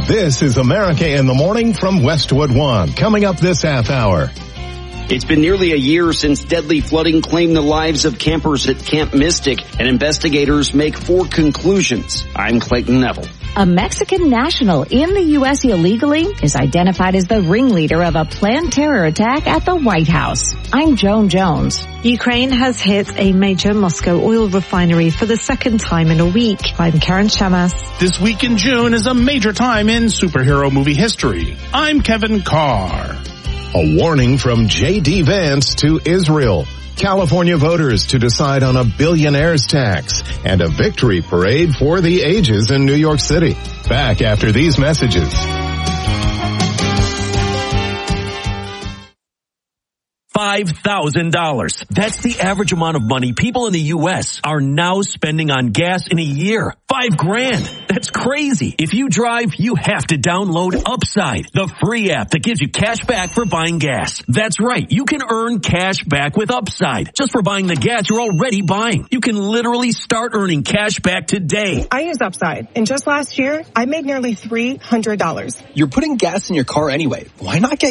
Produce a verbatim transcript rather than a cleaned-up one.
This is America in the Morning from Westwood One. Coming up this half hour. It's been nearly a year since deadly flooding claimed the lives of campers at Camp Mystic, and investigators make four conclusions. I'm Clayton Neville. A Mexican national in the U S illegally is identified as the ringleader of a planned terror attack at the White House. I'm Joan Jones. Ukraine has hit a major Moscow oil refinery for the second time in a week. I'm Karen Shamas. This week in June is a major time in superhero movie history. I'm Kevin Carr. A warning from J D. Vance to Israel. California voters to decide on a billionaire's tax. And a victory parade for the ages in New York City. Back after these messages. five thousand dollars. That's the average amount of money people in the U S are now spending on gas in a year. Five grand. That's crazy. If you drive, you have to download Upside, the free app that gives you cash back for buying gas. That's right. You can earn cash back with Upside just for buying the gas you're already buying. You can literally start earning cash back today. I use Upside, and just last year, I made nearly three hundred dollars. You're putting gas in your car anyway. Why not get